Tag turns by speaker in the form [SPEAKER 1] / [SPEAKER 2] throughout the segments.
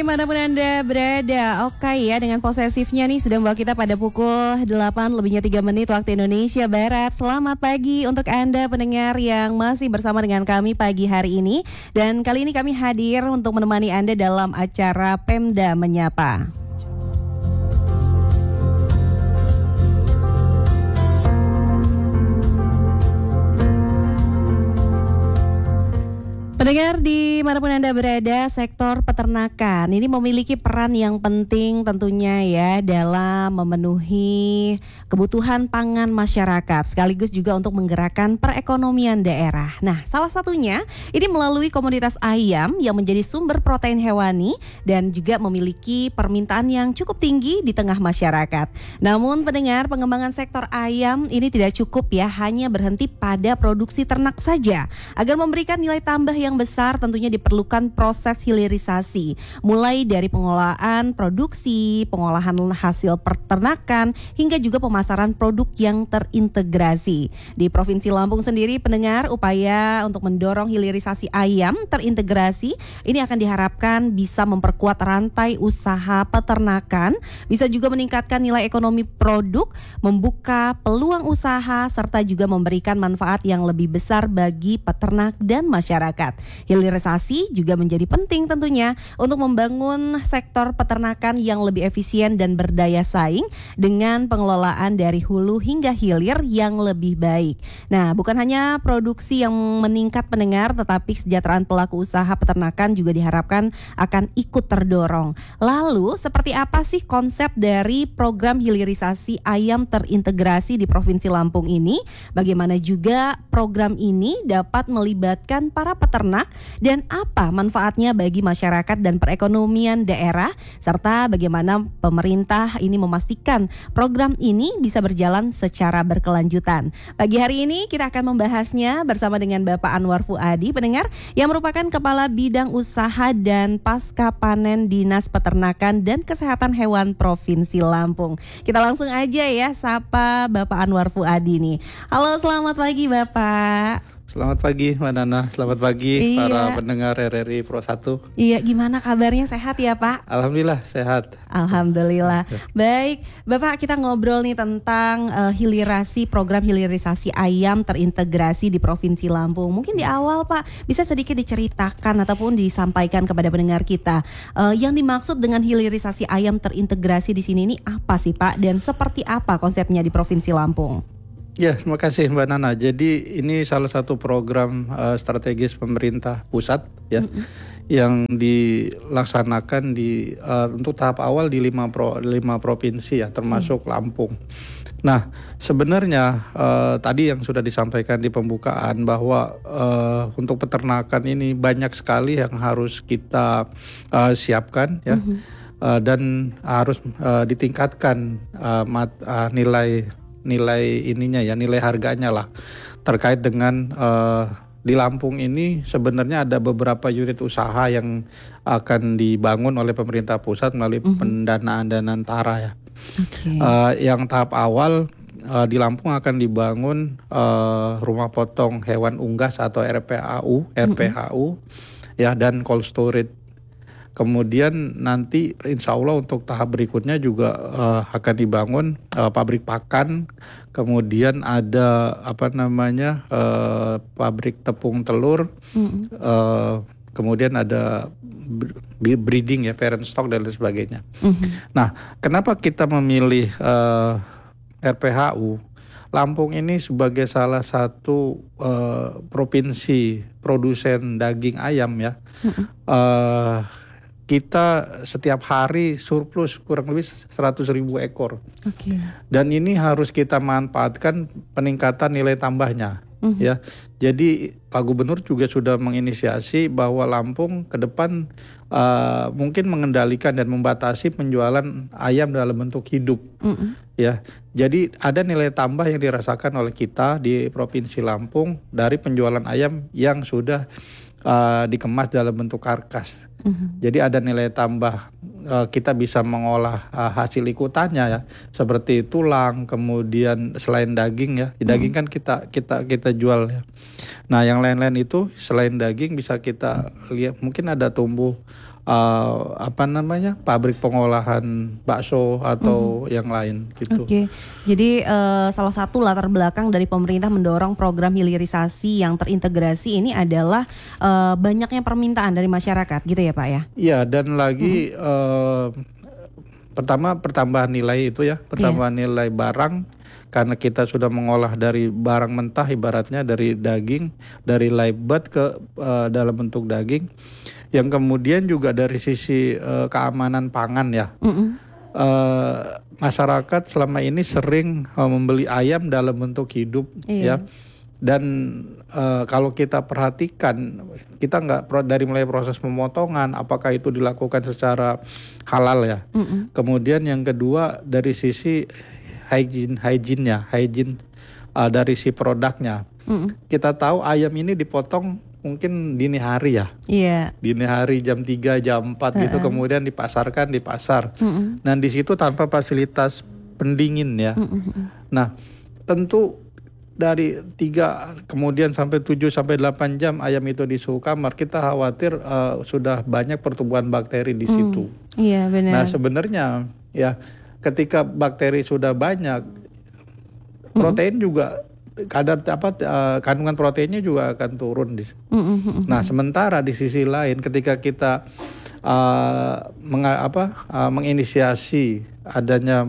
[SPEAKER 1] dimanapun Anda berada. Oke ya, dengan posesifnya nih sudah membawa kita pada pukul 8 lebihnya 3 menit waktu Indonesia Barat. Selamat pagi untuk Anda pendengar yang masih bersama dengan kami pagi hari ini. Dan kali ini kami hadir untuk menemani Anda dalam acara Pemda Menyapa. Pendengar dimanapun Anda berada, sektor peternakan ini memiliki peran yang penting tentunya ya dalam memenuhi kebutuhan pangan masyarakat sekaligus juga untuk menggerakkan perekonomian daerah. Nah, salah satunya ini melalui komoditas ayam yang menjadi sumber protein hewani dan juga memiliki permintaan yang cukup tinggi di tengah masyarakat. Namun pendengar, pengembangan sektor ayam ini tidak cukup ya hanya berhenti pada produksi ternak saja. Agar memberikan nilai tambah yang besar tentunya diperlukan proses hilirisasi mulai dari pengolahan produksi, pengolahan hasil peternakan hingga juga pemasaran produk yang terintegrasi. Di Provinsi Lampung sendiri pendengar, upaya untuk mendorong hilirisasi ayam terintegrasi ini akan diharapkan bisa memperkuat rantai usaha peternakan, bisa juga meningkatkan nilai ekonomi produk, membuka peluang usaha serta juga memberikan manfaat yang lebih besar bagi peternak dan masyarakat. Hilirisasi juga menjadi penting tentunya untuk membangun sektor peternakan yang lebih efisien dan berdaya saing dengan pengelolaan dari hulu hingga hilir yang lebih baik. Nah, bukan hanya produksi yang meningkat pendengar, tetapi kesejahteraan pelaku usaha peternakan juga diharapkan akan ikut terdorong. Lalu, seperti apa sih konsep dari program hilirisasi ayam terintegrasi di Provinsi Lampung ini? Bagaimana juga program ini dapat melibatkan para peternak dan apa manfaatnya bagi masyarakat dan perekonomian daerah, serta bagaimana pemerintah ini memastikan program ini bisa berjalan secara berkelanjutan. Pagi hari ini kita akan membahasnya bersama dengan Bapak Anwar Fuadi, pendengar, yang merupakan Kepala Bidang Usaha dan Pasca Panen Dinas Peternakan dan Kesehatan Hewan Provinsi Lampung. Kita langsung aja ya sapa Bapak Anwar Fuadi nih. Halo, selamat pagi Bapak.
[SPEAKER 2] Selamat pagi Mbak Nana, selamat pagi para pendengar RRI Pro 1.
[SPEAKER 1] Iya, gimana kabarnya, sehat ya Pak?
[SPEAKER 2] Alhamdulillah sehat.
[SPEAKER 1] Alhamdulillah. Baik, Bapak, kita ngobrol nih tentang program hilirisasi ayam terintegrasi di Provinsi Lampung. Mungkin di awal Pak, bisa sedikit diceritakan ataupun disampaikan kepada pendengar kita yang dimaksud dengan hilirisasi ayam terintegrasi di sini ini apa sih Pak, dan seperti apa konsepnya di Provinsi Lampung?
[SPEAKER 2] Ya, terima kasih Mbak Nana. Jadi ini salah satu program strategis pemerintah pusat ya, yang dilaksanakan untuk tahap awal di 5 provinsi ya, termasuk Lampung. Nah, sebenarnya tadi yang sudah disampaikan di pembukaan bahwa untuk peternakan ini banyak sekali yang harus kita siapkan ya, dan harus ditingkatkan nilai harganya lah terkait dengan di Lampung ini sebenarnya ada beberapa unit usaha yang akan dibangun oleh pemerintah pusat melalui pendanaan Danantara ya. Yang tahap awal di Lampung akan dibangun rumah potong hewan unggas atau RPHU ya, dan cold storage. Kemudian nanti insya Allah untuk tahap berikutnya juga akan dibangun pabrik pakan, kemudian ada pabrik tepung telur, kemudian ada breeding ya, parent stock dan lain sebagainya. Nah, kenapa kita memilih RPHU? Lampung ini sebagai salah satu provinsi produsen daging ayam ya. Kita setiap hari surplus kurang lebih 100.000 ekor. Dan ini harus kita manfaatkan peningkatan nilai tambahnya. Ya, jadi Pak Gubernur juga sudah menginisiasi bahwa Lampung ke depan mungkin mengendalikan dan membatasi penjualan ayam dalam bentuk hidup. Ya, jadi ada nilai tambah yang dirasakan oleh kita di Provinsi Lampung dari penjualan ayam yang sudah dikemas dalam bentuk karkas. Jadi ada nilai tambah, kita bisa mengolah hasil ikutannya ya, seperti tulang, kemudian selain daging ya, daging kan kita jual ya. Nah, yang lain-lain itu selain daging bisa kita lihat, mungkin ada tumbuh pabrik pengolahan bakso atau yang lain gitu.
[SPEAKER 1] Oke. Jadi salah satu latar belakang dari pemerintah mendorong program hilirisasi yang terintegrasi ini adalah banyaknya permintaan dari masyarakat gitu ya Pak ya?
[SPEAKER 2] Iya, dan lagi pertama pertambahan nilai itu ya, pertambahan nilai barang. Karena kita sudah mengolah dari barang mentah, ibaratnya dari daging, dari live bird ke dalam bentuk daging, yang kemudian juga dari sisi keamanan pangan ya. Masyarakat selama ini sering membeli ayam dalam bentuk hidup ya, dan kalau kita perhatikan, kita nggak dari mulai proses pemotongan, apakah itu dilakukan secara halal ya. Kemudian yang kedua dari sisi hygiene dari si produknya. Kita tahu ayam ini dipotong mungkin dini hari ya. Dini hari jam 3, jam 4 gitu, kemudian dipasarkan di pasar. Nah, di situ tanpa fasilitas pendingin ya. Nah, tentu dari 3 kemudian sampai 7 sampai 8 jam ayam itu di suhu kamar, kita khawatir sudah banyak pertumbuhan bakteri di situ.
[SPEAKER 1] Iya, benar.
[SPEAKER 2] Nah, sebenarnya ya ketika bakteri sudah banyak, protein juga kandungan proteinnya juga akan turun. Nah, sementara di sisi lain ketika kita menginisiasi adanya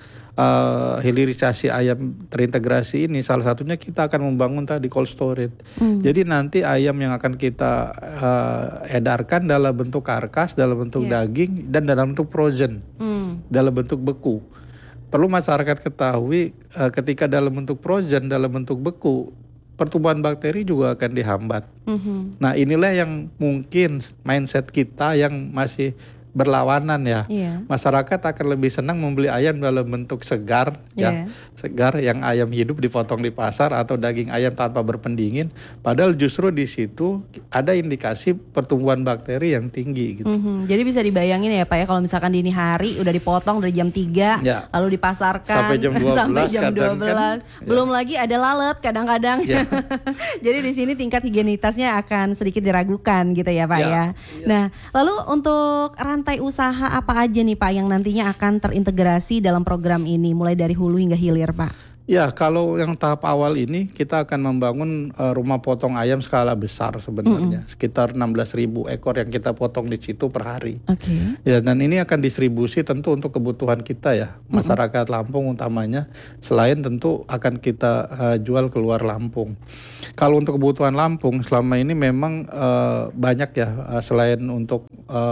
[SPEAKER 2] hilirisasi ayam terintegrasi ini, salah satunya kita akan membangun tadi cold storage. Jadi nanti ayam yang akan kita edarkan dalam bentuk karkas, dalam bentuk daging, dan dalam bentuk frozen, dalam bentuk beku. Perlu masyarakat ketahui ketika dalam bentuk frozen, dalam bentuk beku, pertumbuhan bakteri juga akan dihambat. Nah, inilah yang mungkin mindset kita yang masih berlawanan ya. Masyarakat akan lebih senang membeli ayam dalam bentuk segar ya, segar yang ayam hidup dipotong di pasar atau daging ayam tanpa berpendingin, padahal justru di situ ada indikasi pertumbuhan bakteri yang tinggi gitu.
[SPEAKER 1] Jadi bisa dibayangin ya Pak ya, kalau misalkan dini hari udah dipotong dari jam 3 lalu dipasarkan
[SPEAKER 2] sampai jam 12,
[SPEAKER 1] sampai jam 12. Kan, belum lagi ada lalat kadang-kadang. Jadi di sini tingkat higienitasnya akan sedikit diragukan gitu ya Pak ya. Nah, lalu untuk rantai usaha apa aja nih Pak yang nantinya akan terintegrasi dalam program ini mulai dari hulu hingga hilir Pak?
[SPEAKER 2] Ya, kalau yang tahap awal ini kita akan membangun rumah potong ayam skala besar sebenarnya. Sekitar 16.000 ekor yang kita potong di situ per hari. Ya, dan ini akan distribusi tentu untuk kebutuhan kita ya, masyarakat Lampung utamanya. Selain tentu akan kita jual keluar Lampung. Kalau untuk kebutuhan Lampung selama ini memang banyak ya, selain untuk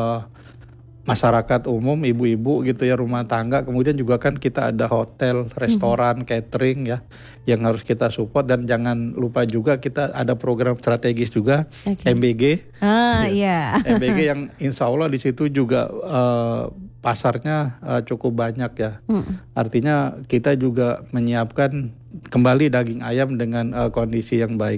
[SPEAKER 2] masyarakat umum, ibu-ibu gitu ya, rumah tangga, kemudian juga kan kita ada hotel, restoran, catering ya, yang harus kita support. Dan jangan lupa juga kita ada program strategis juga, MBG. MBG yang insya Allah di situ juga pasarnya cukup banyak ya. Artinya kita juga menyiapkan kembali daging ayam dengan kondisi yang baik.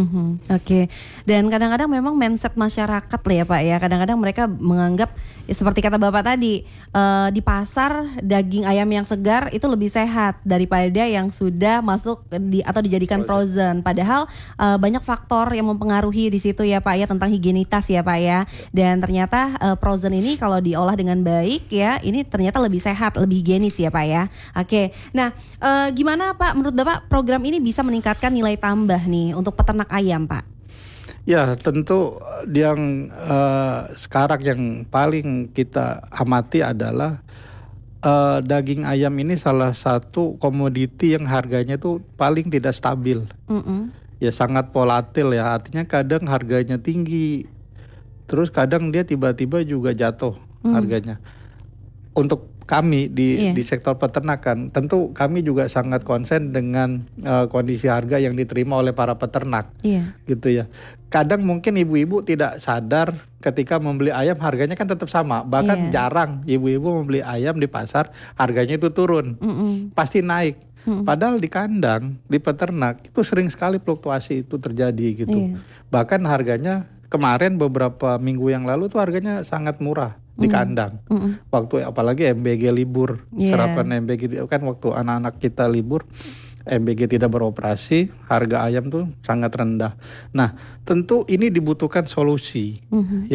[SPEAKER 1] Dan kadang-kadang memang mindset masyarakat lah ya Pak ya, kadang-kadang mereka menganggap ya, seperti kata Bapak tadi, di pasar daging ayam yang segar itu lebih sehat daripada yang sudah masuk atau dijadikan frozen. Padahal banyak faktor yang mempengaruhi di situ ya Pak ya, tentang higienitas ya Pak ya. Dan ternyata frozen ini kalau diolah dengan baik ya, ini ternyata lebih sehat, lebih higienis ya Pak ya. Nah gimana Pak menurut Bapak program ini bisa meningkatkan nilai tambah nih untuk peternak ayam Pak?
[SPEAKER 2] Ya, tentu yang sekarang yang paling kita amati adalah daging ayam ini salah satu komoditi yang harganya tuh paling tidak stabil. Ya, sangat volatil ya, artinya kadang harganya tinggi, terus kadang dia tiba-tiba juga jatuh harganya. Untuk kami di sektor peternakan, tentu kami juga sangat konsen dengan kondisi harga yang diterima oleh para peternak, gitu ya. Kadang mungkin ibu-ibu tidak sadar ketika membeli ayam harganya kan tetap sama, bahkan jarang ibu-ibu membeli ayam di pasar harganya itu turun, pasti naik. Padahal di kandang, di peternak itu sering sekali fluktuasi itu terjadi gitu. Bahkan harganya kemarin beberapa minggu yang lalu tuh harganya sangat murah di kandang. Waktu apalagi MBG libur, serapan MBG kan waktu anak-anak kita libur, MBG tidak beroperasi, harga ayam tuh sangat rendah. Nah, tentu ini dibutuhkan solusi ya.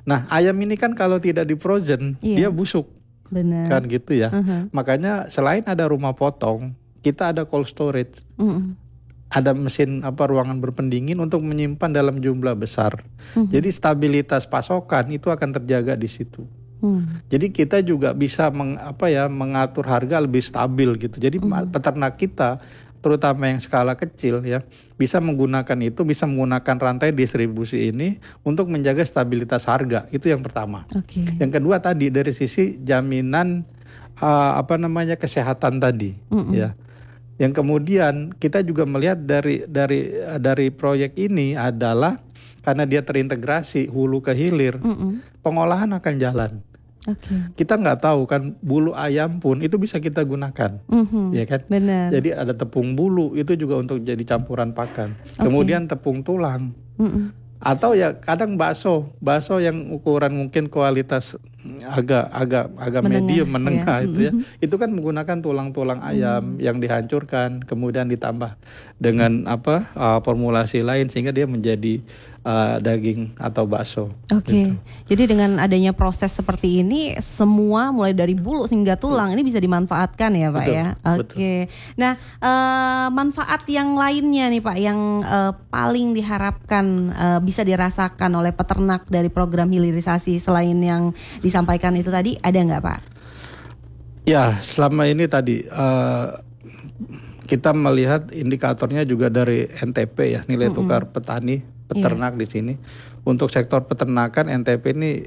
[SPEAKER 2] Nah, ayam ini kan kalau tidak di frozen, dia busuk.
[SPEAKER 1] Benar.
[SPEAKER 2] Kan gitu ya. Makanya selain ada rumah potong, kita ada cold storage. Ada mesin ruangan berpendingin untuk menyimpan dalam jumlah besar. Jadi stabilitas pasokan itu akan terjaga di situ. Jadi kita juga bisa mengatur harga lebih stabil gitu. Jadi peternak kita, terutama yang skala kecil ya, bisa menggunakan rantai distribusi ini untuk menjaga stabilitas harga. Itu yang pertama. Yang kedua tadi dari sisi jaminan kesehatan tadi ya. Yang kemudian kita juga melihat dari proyek ini adalah karena dia terintegrasi hulu ke hilir, pengolahan akan jalan. Kita nggak tahu kan, bulu ayam pun itu bisa kita gunakan, ya kan?
[SPEAKER 1] Benar.
[SPEAKER 2] Jadi ada tepung bulu itu juga untuk jadi campuran pakan. Kemudian tepung tulang, atau ya kadang bakso yang ukuran mungkin kualitas agak medium menengah itu ya. Itu kan menggunakan tulang-tulang ayam yang dihancurkan, kemudian ditambah dengan formulasi lain sehingga dia menjadi daging atau bakso. Gitu.
[SPEAKER 1] Jadi dengan adanya proses seperti ini, semua mulai dari bulu hingga tulang ini bisa dimanfaatkan ya Pak.
[SPEAKER 2] Betul,
[SPEAKER 1] ya. Nah, manfaat yang lainnya nih Pak, yang paling diharapkan bisa dirasakan oleh peternak dari program hilirisasi selain yang disampaikan itu tadi, ada nggak Pak?
[SPEAKER 2] Ya, selama ini tadi kita melihat indikatornya juga dari NTP ya, nilai tukar petani peternak di sini. Untuk sektor peternakan NTP ini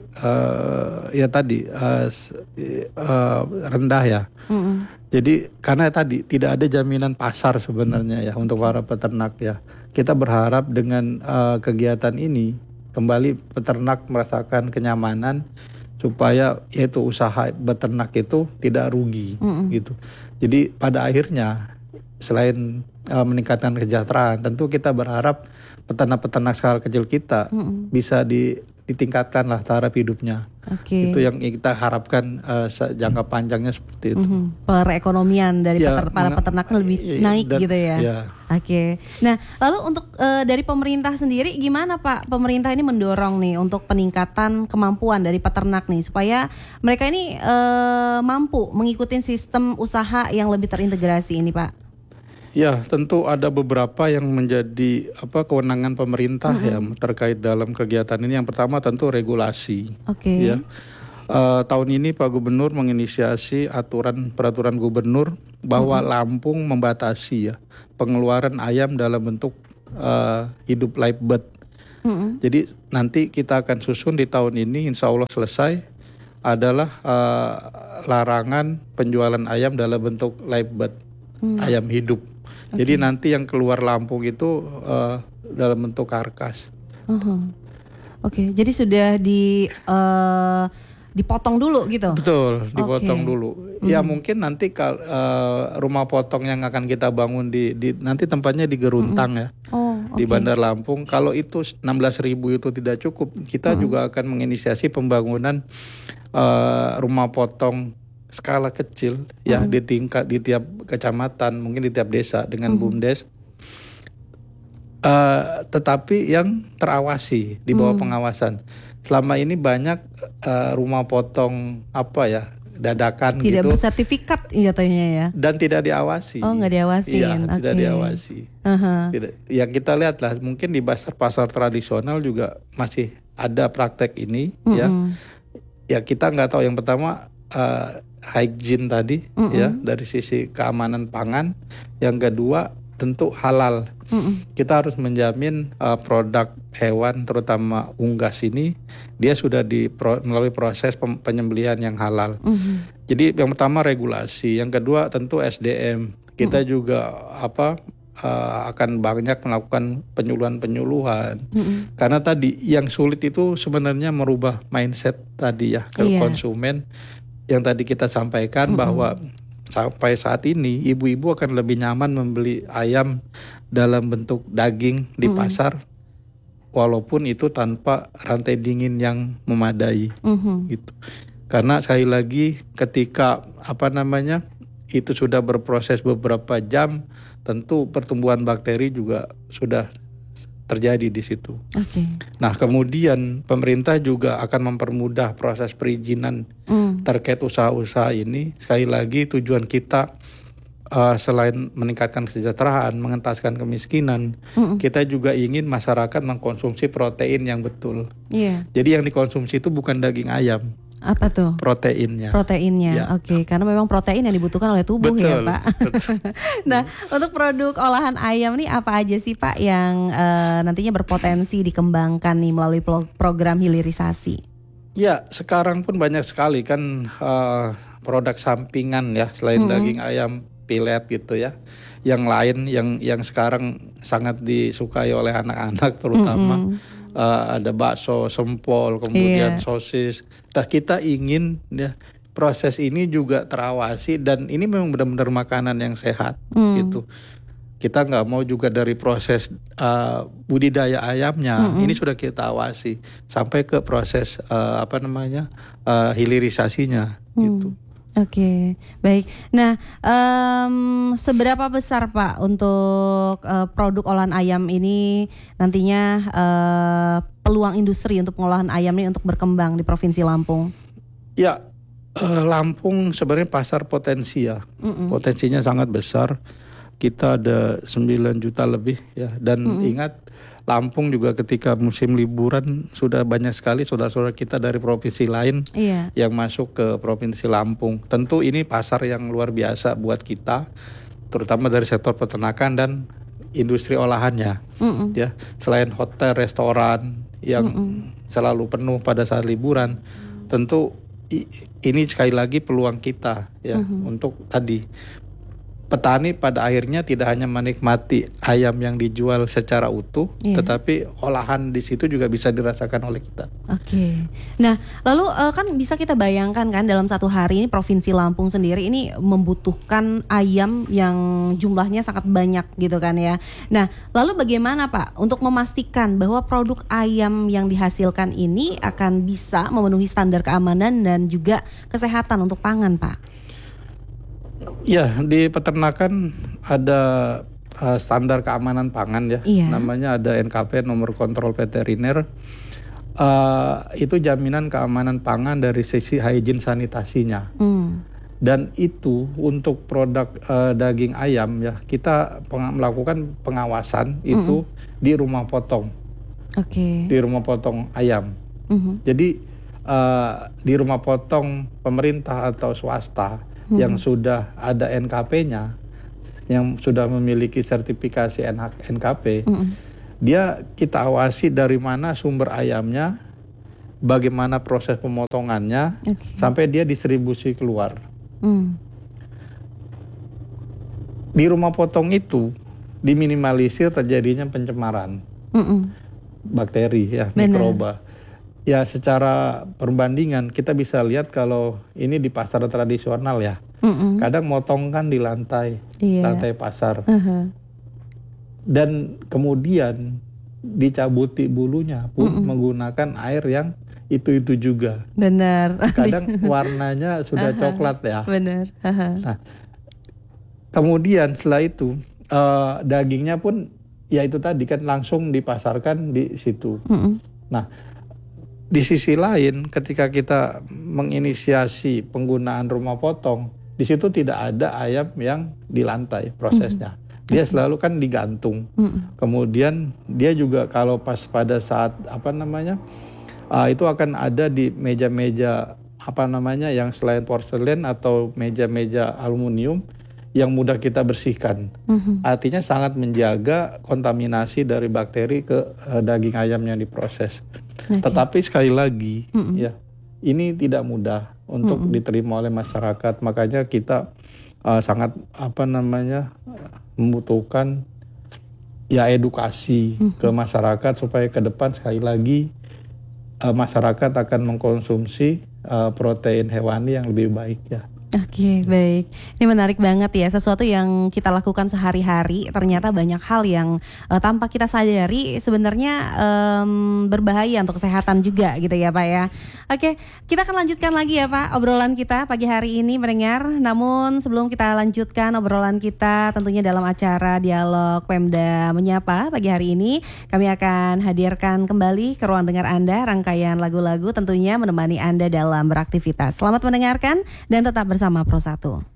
[SPEAKER 2] rendah ya. Jadi karena tadi tidak ada jaminan pasar sebenarnya ya untuk para peternak ya. Kita berharap dengan kegiatan ini kembali peternak merasakan kenyamanan supaya yaitu usaha beternak itu tidak rugi gitu. Jadi pada akhirnya selain meningkatkan kesejahteraan, tentu kita berharap peternak-peternak skala kecil kita bisa ditingkatkan lah taraf hidupnya. Itu yang kita harapkan jangka panjangnya seperti itu.
[SPEAKER 1] Perekonomian dari para peternak lebih naik gitu ya. Nah, lalu untuk dari pemerintah sendiri gimana Pak? Pemerintah ini mendorong nih untuk peningkatan kemampuan dari peternak nih supaya mereka ini mampu mengikuti sistem usaha yang lebih terintegrasi ini Pak.
[SPEAKER 2] Ya, tentu ada beberapa yang menjadi kewenangan pemerintah ya terkait dalam kegiatan ini. Yang pertama tentu regulasi. Ya. Tahun ini Pak Gubernur menginisiasi peraturan gubernur bahwa Lampung membatasi ya pengeluaran ayam dalam bentuk hidup live bird. Jadi nanti kita akan susun di tahun ini, insya Allah selesai, adalah larangan penjualan ayam dalam bentuk live bird, ayam hidup. Jadi nanti yang keluar Lampung itu dalam bentuk karkas. Jadi sudah dipotong dulu gitu? Betul, dipotong dulu. Ya mungkin nanti rumah potong yang akan kita bangun nanti tempatnya di Geruntang ya, di Bandar Lampung. Kalau itu 16.000 itu tidak cukup, kita juga akan menginisiasi pembangunan rumah potong skala kecil ya di tiap kecamatan, mungkin di tiap desa dengan BUMDes, tetapi yang terawasi di bawah pengawasan. Selama ini banyak rumah potong dadakan
[SPEAKER 1] tidak
[SPEAKER 2] gitu,
[SPEAKER 1] bersertifikat katanya ya,
[SPEAKER 2] dan tidak diawasi.
[SPEAKER 1] Nggak diawasin.
[SPEAKER 2] Iya, tidak diawasi. Tidak. Yang kita lihat lah, mungkin di pasar tradisional juga masih ada praktek ini ya. Ya kita nggak tahu. Yang pertama hygiene tadi ya, dari sisi keamanan pangan. Yang kedua tentu halal. Kita harus menjamin produk hewan terutama unggas ini dia sudah melalui proses penyembelihan yang halal. Jadi yang pertama regulasi, yang kedua tentu SDM. Kita juga akan banyak melakukan penyuluhan. Karena tadi yang sulit itu sebenarnya merubah mindset tadi ya ke konsumen. Yang tadi kita sampaikan bahwa sampai saat ini ibu-ibu akan lebih nyaman membeli ayam dalam bentuk daging di pasar, walaupun itu tanpa rantai dingin yang memadai gitu. Karena sekali lagi ketika itu sudah berproses beberapa jam, tentu pertumbuhan bakteri juga sudah terjadi di situ. Nah, kemudian pemerintah juga akan mempermudah proses perizinan terkait usaha-usaha ini. Sekali lagi tujuan kita selain meningkatkan kesejahteraan, mengentaskan kemiskinan, kita juga ingin masyarakat mengkonsumsi protein yang betul. Jadi yang dikonsumsi itu bukan daging ayam.
[SPEAKER 1] Apa tuh?
[SPEAKER 2] Proteinnya.
[SPEAKER 1] Oke, karena memang protein yang dibutuhkan oleh tubuh. Betul, ya Pak. Nah, untuk produk olahan ayam nih apa aja sih Pak yang nantinya berpotensi dikembangkan nih melalui program hilirisasi? Ya, sekarang pun banyak sekali kan produk sampingan ya selain daging ayam pilet gitu ya. Yang lain yang sekarang sangat disukai oleh anak-anak terutama ada bakso, sempol, kemudian sosis. Nah, kita ingin ya proses ini juga terawasi dan ini memang benar-benar makanan yang sehat gitu. Kita nggak mau juga dari proses budidaya ayamnya ini sudah kita awasi sampai ke proses hilirisasinya gitu. Oke, baik. Nah, seberapa besar Pak untuk produk olahan ayam ini nantinya peluang industri untuk pengolahan ayam ini untuk berkembang di Provinsi Lampung? Ya, Lampung sebenarnya pasar potensi ya, potensinya sangat besar. Kita ada 9 juta lebih ya, dan ingat Lampung juga ketika musim liburan sudah banyak sekali saudara-saudara kita dari provinsi lain yang masuk ke Provinsi Lampung. Tentu ini pasar yang luar biasa buat kita, terutama dari sektor peternakan dan industri olahannya. Ya, selain hotel, restoran yang selalu penuh pada saat liburan, tentu ini sekali lagi peluang kita ya untuk tadi. Petani pada akhirnya tidak hanya menikmati ayam yang dijual secara utuh, tetapi olahan di situ juga bisa dirasakan oleh kita. Oke. Nah, lalu kan bisa kita bayangkan kan dalam satu hari ini Provinsi Lampung sendiri ini membutuhkan ayam yang jumlahnya sangat banyak gitu kan ya. Nah, lalu bagaimana Pak untuk memastikan bahwa produk ayam yang dihasilkan ini akan bisa memenuhi standar keamanan dan juga kesehatan untuk pangan, Pak? Ya, di peternakan ada standar keamanan pangan ya, namanya ada NKP, nomor kontrol veteriner. Itu jaminan keamanan pangan dari sisi hygiene sanitasinya. Dan itu untuk produk daging ayam ya, kita melakukan pengawasan itu di rumah potong. Di rumah potong ayam. Jadi di rumah potong pemerintah atau swasta yang sudah ada NKP-nya, yang sudah memiliki sertifikasi NKP, dia kita awasi dari mana sumber ayamnya, bagaimana proses pemotongannya, sampai dia distribusi keluar. Di rumah potong itu diminimalisir terjadinya pencemaran bakteri ya, mikroba. Ya, secara perbandingan kita bisa lihat kalau ini di pasar tradisional ya, kadang motong kan di lantai pasar, dan kemudian dicabuti bulunya pun menggunakan air yang itu juga. Benar. Kadang warnanya sudah coklat ya. Benar. Nah, kemudian setelah itu dagingnya pun ya itu tadi kan langsung dipasarkan di situ. Nah, di sisi lain, ketika kita menginisiasi penggunaan rumah potong, di situ tidak ada ayam yang di lantai prosesnya. Dia selalu kan digantung. Kemudian dia juga kalau pas pada saat itu akan ada di meja-meja yang selain porselen atau meja-meja aluminium yang mudah kita bersihkan. Artinya sangat menjaga kontaminasi dari bakteri ke daging ayam yang diproses. Tetapi sekali lagi ya, ini tidak mudah untuk diterima oleh masyarakat. Makanya kita sangat membutuhkan ya edukasi ke masyarakat supaya ke depan sekali lagi masyarakat akan mengkonsumsi protein hewani yang lebih baik ya. Oke, baik. Ini menarik banget ya, sesuatu yang kita lakukan sehari-hari ternyata banyak hal yang tanpa kita sadari sebenarnya berbahaya untuk kesehatan juga gitu ya Pak ya. Oke, kita akan lanjutkan lagi ya Pak obrolan kita pagi hari ini mendengar. Namun sebelum kita lanjutkan obrolan kita tentunya dalam acara Dialog Pemda Menyapa pagi hari ini, kami akan hadirkan kembali ke ruang dengar Anda rangkaian lagu-lagu tentunya menemani Anda dalam beraktivitas. Selamat mendengarkan dan tetap bersama Pro 1.